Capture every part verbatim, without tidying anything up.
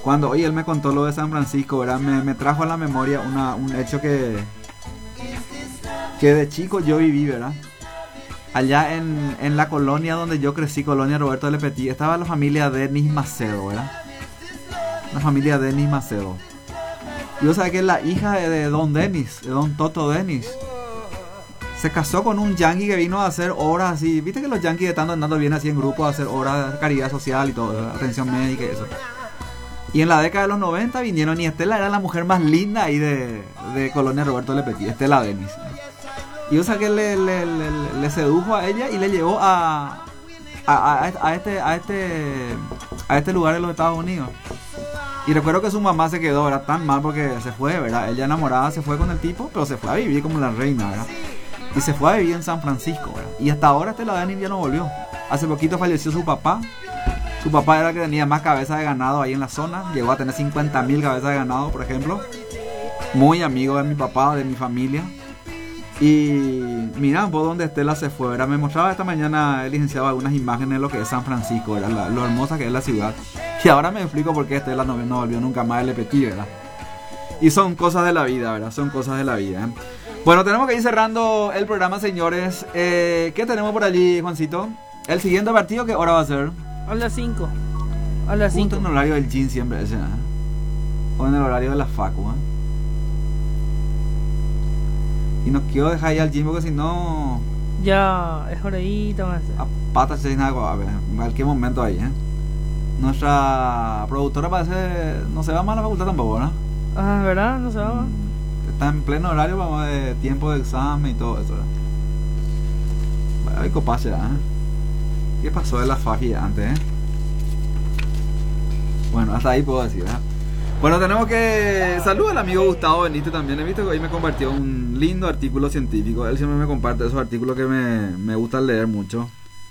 cuando hoy él me contó lo de San Francisco, ¿verdad? Me, me trajo a la memoria una, un hecho que, que de chico yo viví, ¿verdad? Allá en, en la colonia donde yo crecí, colonia Roberto Le Petit, estaba la familia Denis Macedo, ¿verdad? La familia Denis Macedo. Y vos sabés que la hija de, de Don Denis, de Don Toto Denis, se casó con un yankee que vino a hacer obras así. Viste que los yankees de tanto en tanto vienen así en grupo a hacer obras de caridad social y todo, ¿verdad? Atención médica y eso. Y en la década de los noventa vinieron y Estela era la mujer más linda ahí de, de colonia Roberto Le Petit, Estela Denis. Y o sea que le, le, le, le sedujo a ella y le llevó a, a, a, a, este, a, este, a este lugar de los Estados Unidos. Y recuerdo que su mamá se quedó, ¿verdad? Tan mal porque se fue, ¿verdad? Ella enamorada se fue con el tipo, pero se fue a vivir como la reina, ¿verdad? Y se fue a vivir en San Francisco, ¿verdad? Y hasta ahora Estela Denis ya no volvió. Hace poquito falleció su papá. Su papá era el que tenía más cabezas de ganado ahí en la zona. Llegó a tener cincuenta mil cabezas de ganado, por ejemplo. Muy amigo de mi papá, de mi familia. Y mira, vos donde Estela se fue, ¿verdad? Me mostraba esta mañana el licenciado algunas imágenes de lo que es San Francisco, ¿verdad? La, lo hermosa que es la ciudad. Y ahora me explico por qué Estela no, no volvió nunca más a Le Petit, ¿verdad? Y son cosas de la vida, ¿verdad? Son cosas de la vida, ¿eh? Bueno, tenemos que ir cerrando el programa, señores. eh, ¿Qué tenemos por allí, Juancito? El siguiente partido, ¿qué hora va a ser? A las cinco. A las Justo cinco. en el horario del gym siempre ese, ¿eh? O en el horario de la facu, ¿eh? Y no quiero dejar ir al gym porque si no... Ya es horita más. A patas se dice algo, a ver, en cualquier momento ahí, ¿eh? Nuestra productora parece... No se va mal a la facultad tampoco, ¿no? Ah, ¿verdad? No se va. Está en pleno horario, vamos, de tiempo de examen y todo eso, ¿verdad? Vaya, hay copas ya, ¿eh? ¿Qué pasó de la faji antes, eh? Bueno, hasta ahí puedo decir, ¿eh? Bueno, tenemos que... Saludos al amigo Gustavo Benítez también. He visto que hoy me compartió un lindo artículo científico. Él siempre me comparte esos artículos que me, me gusta leer mucho.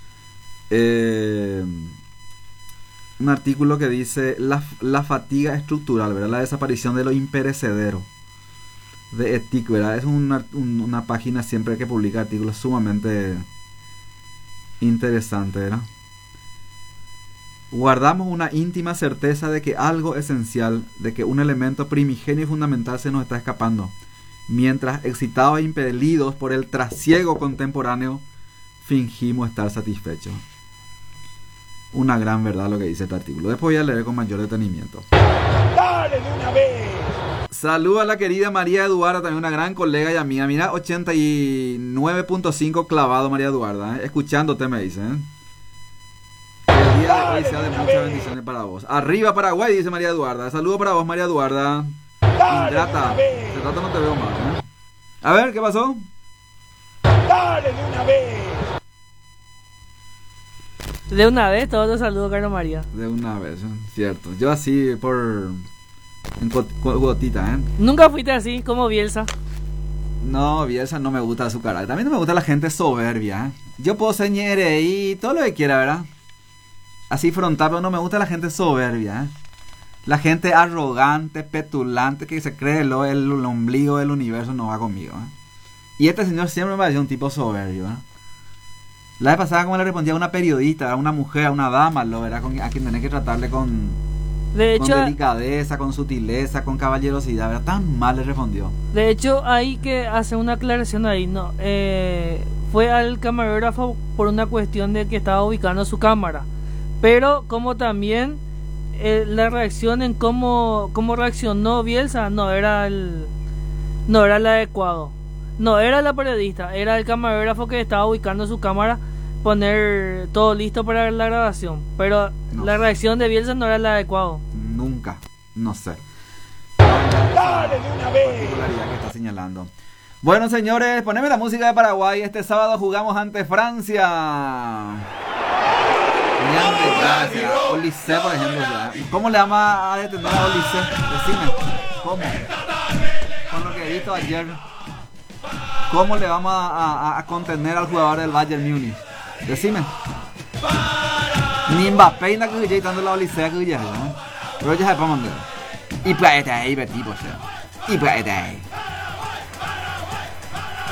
Eh, un artículo que dice la, la fatiga estructural, ¿verdad? La desaparición de lo imperecedero. De Ethic, ¿verdad? Es una, un, una página siempre que publica artículos sumamente interesantes, ¿verdad? Guardamos una íntima certeza de que algo esencial, de que un elemento primigenio y fundamental se nos está escapando, mientras excitados e impelidos por el trasiego contemporáneo, fingimos estar satisfechos. Una gran verdad lo que dice este artículo. Después voy a leer con mayor detenimiento. ¡Dale de una vez! Saluda a la querida María Eduarda, también una gran colega y amiga. Mira, ochenta y nueve punto cinco clavado, María Eduarda, ¿eh? Escuchándote me dice, ¿eh? El día de hoy sea de muchas bendiciones para vos. Arriba Paraguay, dice María Eduarda. Saludo para vos, María Eduarda. Ingrata. De rato no te veo más, ¿eh? A ver, ¿qué pasó? Dale de una vez. De una vez, todos los saludos, Carlos María. De una vez, ¿eh? Cierto. Yo así por... En gotita, ¿eh? Nunca fuiste así, como Bielsa. No, Bielsa no me gusta su carácter. También no me gusta la gente soberbia, ¿eh? Yo puedo ser ñere y todo lo que quiera, ¿verdad? Así frontal, pero no me gusta la gente soberbia, ¿eh? La gente arrogante, petulante, que se cree lo, el, el ombligo del universo, no va conmigo, ¿eh? Y este señor siempre me pareció un tipo soberbio, ¿eh? La vez pasada como le respondía a una periodista, a una mujer, a una dama, lo era con, a quien tenés que tratarle con... De hecho, con delicadeza, con sutileza, con caballerosidad, ¿verdad? Tan mal le respondió. De hecho, hay que hacer una aclaración ahí, ¿no? Eh, fue al camarógrafo por una cuestión de que estaba ubicando su cámara. Pero como también eh, la reacción en cómo, cómo reaccionó Bielsa no era el no era el adecuado. No era la periodista, era el camarógrafo que estaba ubicando su cámara, poner todo listo para la grabación. Pero no, la reacción de Bielsa no era la adecuada. Nunca, no sé. Dale de una vez. Particularidad que está señalando. Bueno, señores, poneme la música de Paraguay. Este sábado jugamos ante Francia. Francia. Olise, por ejemplo. ¿Cómo le vamos a detener a Olise? Decime. ¿Cómo? Con lo que he visto ayer. ¿Cómo le vamos a, a, a contener al jugador del Bayern Múnich? Decime. Ni Mbappé na cứ dây tanto la Olise cứ vậy, rồi chứ hay pas mandar. Y plata ahí Betty, pues. Y plata ahí.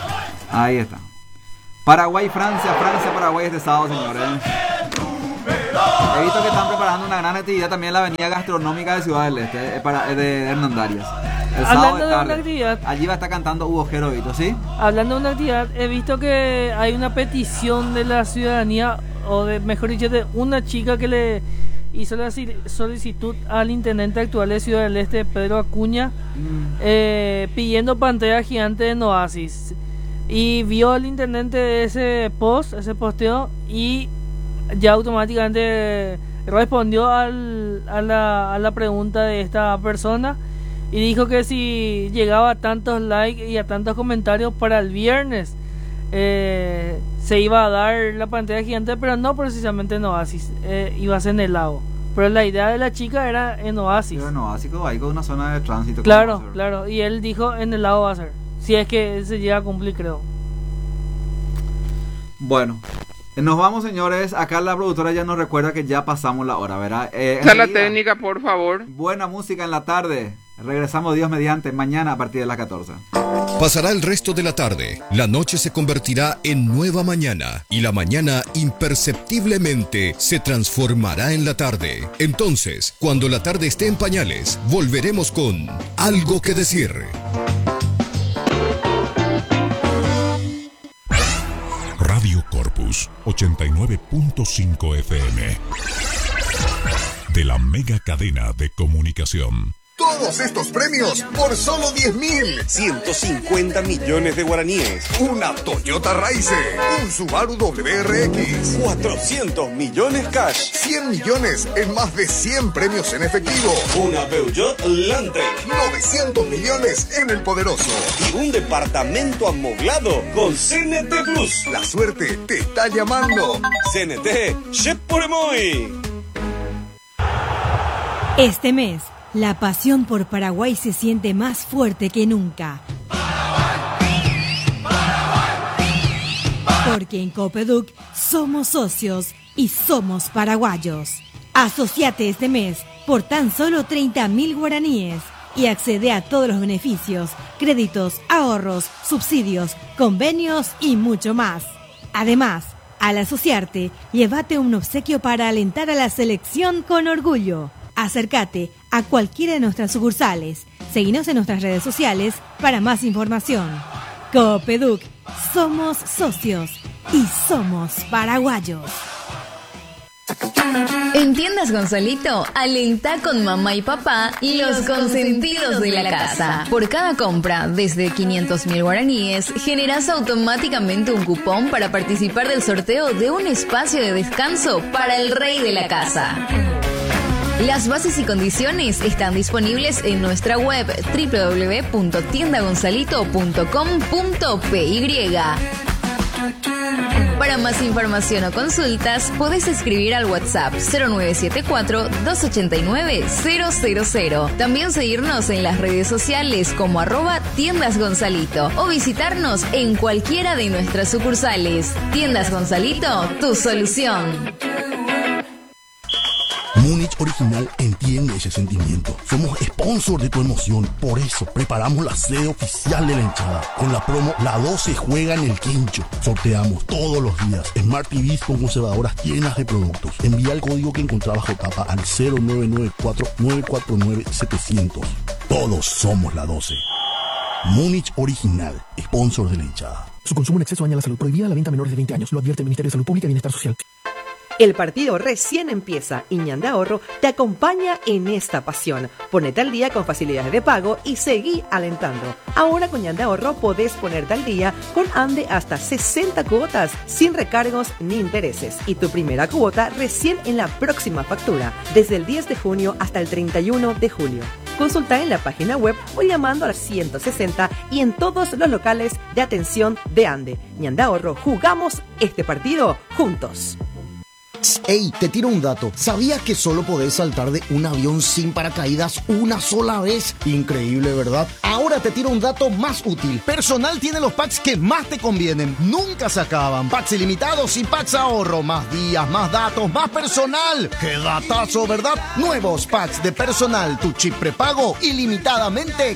Ahí está. Paraguay, Francia, Francia, Paraguay este sábado, señores. He visto que están preparando una gran actividad también en la avenida gastronómica de Ciudad del Este, eh, para, eh, de Hernandarias. El sábado Hablando de de una tarde. actividad, Allí va a estar cantando Hugo Jerovito, ¿sí? hablando de una actividad, he visto que hay una petición de la ciudadanía, o de, mejor dicho, de una chica que le hizo la si- solicitud al intendente actual de Ciudad del Este, Pedro Acuña, Mm. eh, pidiendo pantalla gigante en Oasis. Y vio al intendente ese post, ese posteo, y ya automáticamente respondió al, a, la, a la pregunta de esta persona y dijo que si llegaba a tantos likes y a tantos comentarios para el viernes, eh, se iba a dar la pantalla gigante, pero no precisamente en Oasis, eh, iba a ser en el lago. Pero la idea de la chica era en Oasis. Pero no, así como ahí con una zona de tránsito. Claro, ¿cómo va a ser? claro. Y él dijo en el lago va a ser. Si es que se llega a cumplir, creo. Bueno, eh, nos vamos, señores. Acá la productora ya nos recuerda que ya pasamos la hora, ¿verdad? Eh, Sala enseguida, técnica, por favor. buena música en la tarde. Regresamos, Dios mediante, mañana a partir de las catorce. Pasará el resto de la tarde, la noche se convertirá en nueva mañana y la mañana imperceptiblemente se transformará en la tarde. Entonces, cuando la tarde esté en pañales, volveremos con Algo que decir. Radio Corpus ochenta y nueve punto cinco F M de la mega cadena de comunicación. Todos estos premios por solo diez mil. ciento cincuenta millones de guaraníes. Una Toyota Raiser. Un Subaru W R X. cuatrocientos millones cash. cien millones en más de cien premios en efectivo. Una Peugeot Landtrek. novecientos millones en el poderoso. Y un departamento amoblado con C N T Plus. La suerte te está llamando. C N T, Chef Poremoy. Este mes, la pasión por Paraguay se siente más fuerte que nunca. Porque en Copeduc somos socios y somos paraguayos. Asociate este mes por tan solo treinta mil guaraníes y accede a todos los beneficios, créditos, ahorros, subsidios, convenios y mucho más. Además, al asociarte, llévate un obsequio para alentar a la selección con orgullo. Acércate a cualquiera de nuestras sucursales. Seguinos en nuestras redes sociales para más información. Copeduc, somos socios y somos paraguayos. En Tiendas Gonzalito, alentá con mamá y papá y los consentidos de la casa. Por cada compra desde quinientos mil guaraníes, generás automáticamente un cupón para participar del sorteo de un espacio de descanso para el rey de la casa. Las bases y condiciones están disponibles en nuestra web doble u doble u doble u punto tienda gonzalito punto com punto p y. Para más información o consultas, podés escribir al WhatsApp cero nueve siete cuatro, dos ocho nueve, cero cero cero. También seguirnos en las redes sociales como arroba Tiendas Gonzalito o visitarnos en cualquiera de nuestras sucursales. Tiendas Gonzalito, tu solución. Múnich Original entiende ese sentimiento. Somos sponsor de tu emoción. Por eso preparamos la sede oficial de la hinchada. Con la promo La doce juega en el quincho. Sorteamos todos los días Smart T Vs con conservadoras llenas de productos. Envía el código que encontrás bajo tapa al cero nueve nueve cuatro, nueve cuatro nueve, setecientos. Todos somos la doce. Múnich Original, sponsor de la hinchada. Su consumo en exceso daña la salud. Prohibida la venta a menores de veinte años. Lo advierte el Ministerio de Salud Pública y Bienestar Social. El partido recién empieza y Ñan de Ahorro te acompaña en esta pasión. Ponete al día con facilidades de pago y seguí alentando. Ahora con Ñan de Ahorro podés ponerte al día con Ande hasta sesenta cuotas sin recargos ni intereses. Y tu primera cuota recién en la próxima factura, desde el diez de junio hasta el treinta y uno de julio. Consulta en la página web o llamando al ciento sesenta y en todos los locales de atención de Ande. Ñan de Ahorro, jugamos este partido juntos. Ey, te tiro un dato. ¿Sabías que solo podés saltar de un avión sin paracaídas una sola vez? Increíble, ¿verdad? Ahora te tiro un dato más útil. Personal tiene los packs que más te convienen. Nunca se acaban. Packs ilimitados y packs ahorro. Más días, más datos, más personal. ¡Qué datazo!, ¿verdad? Nuevos packs de personal. Tu chip prepago ilimitadamente